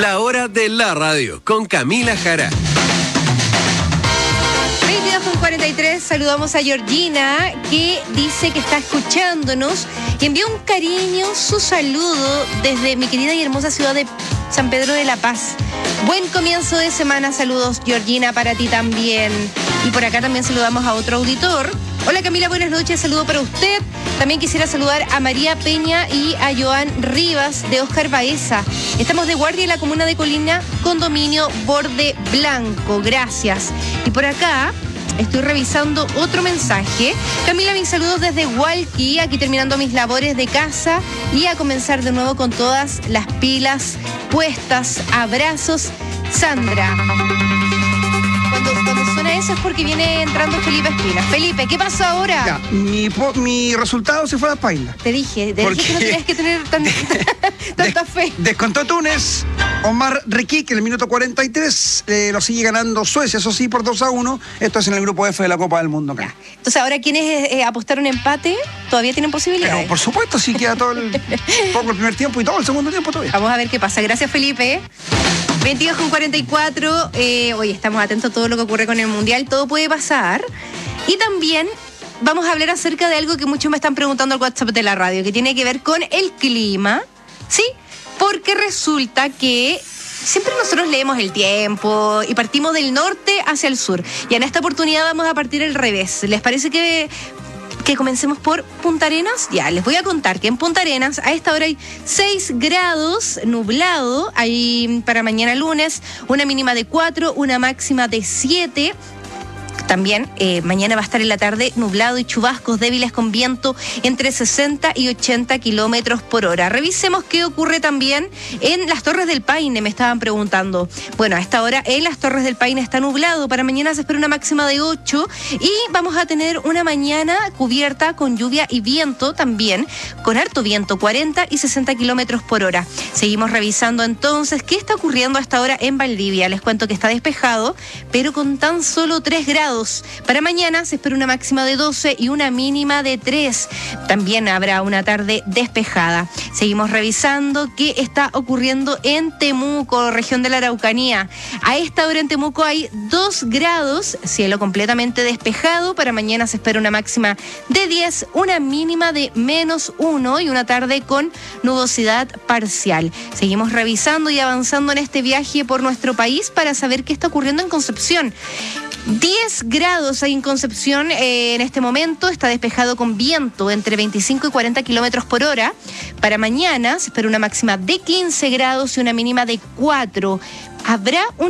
La hora de la radio con Camila Jara. 22:43, saludamos a Georgina, que dice que está escuchándonos y envía un cariño, su saludo desde mi querida y hermosa ciudad de San Pedro de la Paz. Buen comienzo de semana, saludos Georgina, para ti también. Y por acá también saludamos a otro auditor. Hola Camila, buenas noches, saludo para usted. También quisiera saludar a María Peña y a Joan Rivas de Oscar Baeza. Estamos de guardia en la comuna de Colina, condominio Borde Blanco, gracias. Y por acá estoy revisando otro mensaje. Camila, mis saludos desde Hualqui, aquí terminando mis labores de casa y a comenzar de nuevo con todas las pilas puestas. Abrazos, Sandra. Cuando suena eso es porque viene entrando Felipe Espina. Felipe, ¿qué pasó ahora? Ya, mi resultado se fue a la paila. Te dije que no tenías que tener tanta fe. Descontó Túnez. Omar Riquic en el minuto 43 lo sigue ganando Suecia, eso sí, por 2-1. Esto es en el grupo F de la Copa del Mundo. Acá. Entonces, ahora quienes apostaron empate todavía tienen posibilidades. Pero por supuesto, sí queda todo poco el primer tiempo y todo el segundo tiempo todavía. Vamos a ver qué pasa. Gracias, Felipe. 22:44. Hoy estamos atentos a todo lo que ocurre con el Mundial. Todo puede pasar. Y también vamos a hablar acerca de algo que muchos me están preguntando al WhatsApp de la radio, que tiene que ver con el clima. ¿Sí? Porque resulta que siempre nosotros leemos el tiempo y partimos del norte hacia el sur. Y en esta oportunidad vamos a partir al revés. ¿Les parece que comencemos por Punta Arenas? Ya, les voy a contar que en Punta Arenas a esta hora hay 6 grados, nublado. Hay para mañana lunes una mínima de 4, una máxima de 7. También mañana va a estar en la tarde nublado y chubascos débiles con viento entre 60 y 80 kilómetros por hora. Revisemos qué ocurre también en las Torres del Paine, me estaban preguntando. Bueno, a esta hora en las Torres del Paine está nublado. Para mañana se espera una máxima de 8 y vamos a tener una mañana cubierta con lluvia y viento también, con harto viento, 40 y 60 kilómetros por hora. Seguimos revisando entonces qué está ocurriendo a esta hora en Valdivia. Les cuento que está despejado, pero con tan solo 3 grados. Para mañana se espera una máxima de 12 y una mínima de 3. También habrá una tarde despejada. Seguimos revisando qué está ocurriendo en Temuco, región de la Araucanía. A esta hora en Temuco hay 2 grados, cielo completamente despejado. Para mañana se espera una máxima de 10, una mínima de -1 y una tarde con nubosidad parcial. Seguimos revisando y avanzando en este viaje por nuestro país para saber qué está ocurriendo en Concepción. 10 grados hay en Concepción en este momento, está despejado con viento entre 25 y 40 kilómetros por hora. Para mañana se espera una máxima de 15 grados y una mínima de 4. Habrá un